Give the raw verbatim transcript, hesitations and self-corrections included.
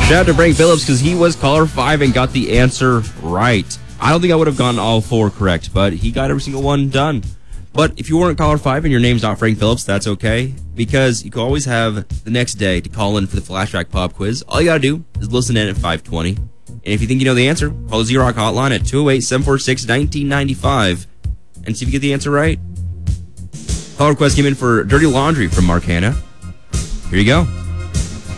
Shout out to Frank Phillips because he was caller five and got the answer right. I don't think I would have gotten all four correct, but he got every single one done. But if you weren't caller five and your name's not Frank Phillips, that's okay, because you can always have the next day to call in for the Flashback Pop Quiz. All you got to do is listen in at five twenty. And if you think you know the answer, call the Z-Rock hotline at two oh eight, seven four six, one nine nine five and see if you get the answer right. Call request came in for Dirty Laundry from Mark Hanna. Here you go.